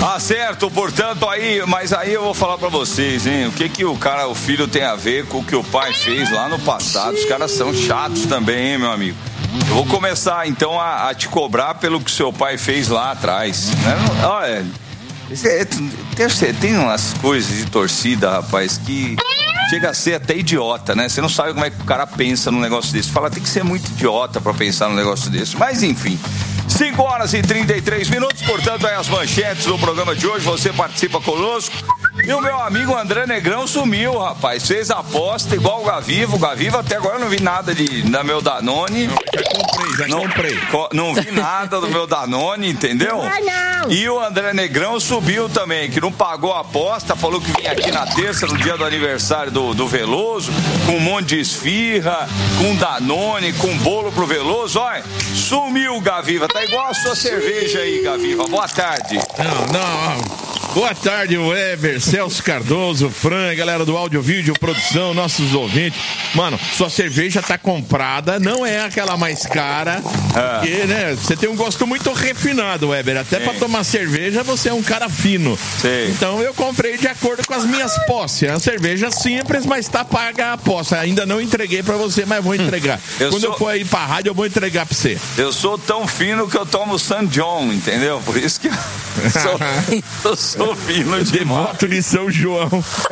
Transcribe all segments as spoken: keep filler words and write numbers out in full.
Tá certo, portanto, aí, mas aí eu vou falar pra vocês, hein? O que que o cara, o filho tem a ver com o que o pai fez lá no passado? Os caras são chatos também, hein, meu amigo? Eu vou começar, então, a, a te cobrar pelo que seu pai fez lá atrás. Né? Olha, tem, tem umas coisas de torcida, rapaz, que chega a ser até idiota, né? Você não sabe como é que o cara pensa num negócio desse. Fala, tem que ser muito idiota pra pensar num negócio desse. Mas, enfim... cinco horas e trinta e três minutos, portanto, aí as manchetes do programa de hoje, você participa conosco. E o meu amigo André Negrão sumiu, rapaz, fez a aposta igual o Gaviva, o Gaviva até agora eu não vi nada de, da meu Danone. Não, já comprei, já não, comprei. Co, não vi nada do meu Danone, entendeu? Ah, não. E o André Negrão subiu também, que não pagou a aposta, falou que vinha aqui na terça, no dia do aniversário do, do Veloso, com um monte de esfirra, com Danone, com bolo pro Veloso, olha, sumiu o Gaviva, tá igual a sua cerveja aí, Gaviva. Boa tarde. Não, não. Boa tarde, Weber, Celso Cardoso, Fran, galera do áudio, vídeo, produção, nossos ouvintes. Mano, sua cerveja tá comprada, não é aquela mais cara, ah. porque, né, você tem um gosto muito refinado, Weber. Até Sim. pra tomar cerveja, você é um cara fino. Sim. Então eu comprei de acordo com as minhas posses. A cerveja simples, mas tá paga a posse. Ainda não entreguei pra você, mas vou entregar. Eu Quando sou... eu for aí pra rádio, eu vou entregar pra você. Eu sou tão fino que eu tomo San John, entendeu? Por isso que eu sou, eu sou fino de Devoto de São João.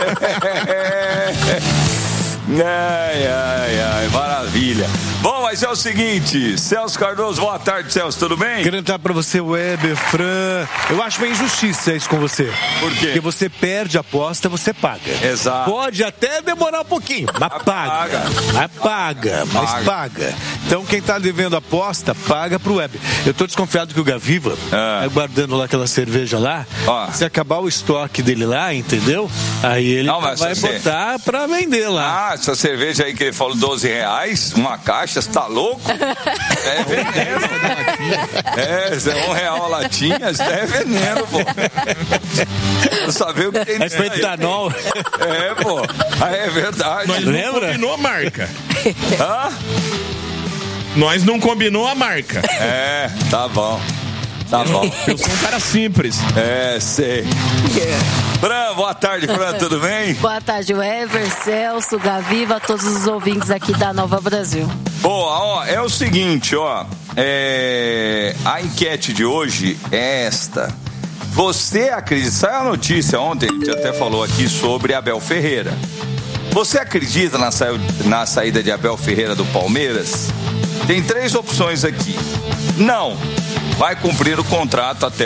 Ai, ai, ai, maravilha. Bom, mas é o seguinte, Celso Cardoso, boa tarde, Celso, tudo bem? Quero entrar pra você, Weber, Fran. Eu acho uma injustiça isso com você. Por quê? Porque você perde a aposta, você paga. Exato. Pode até demorar um pouquinho, mas paga. Paga. Mas paga, mas paga. paga. Então quem tá devendo a aposta, paga pro Weber. Eu tô desconfiado que o Gaviva, ah. guardando lá aquela cerveja lá, ah. se acabar o estoque dele lá, entendeu? Aí ele Não, vai botar você... pra vender lá. Ah, essa cerveja aí que ele falou doze reais, uma caixa, você tá louco? É veneno. É, um real a latinha, isso é veneno, pô. Pra saber o que tem dentro. É etanol. É, pô. Aí é verdade. Nós Lembra? não combinou a marca. Hã? Nós não combinou a marca. É, tá bom. Tá bom. Eu sou um cara simples. É, sei. Yeah. Fran, boa tarde, Fran, tudo bem? Boa tarde, Weber, Celso, Gaviva, todos os ouvintes aqui da Nova Brasil. Boa, ó, é o seguinte, ó, é... a enquete de hoje é esta. Você acredita, saiu a notícia ontem, a gente até falou aqui sobre Abel Ferreira. Você acredita na, sa... na saída de Abel Ferreira do Palmeiras? Tem três opções aqui. Não, vai cumprir o contrato até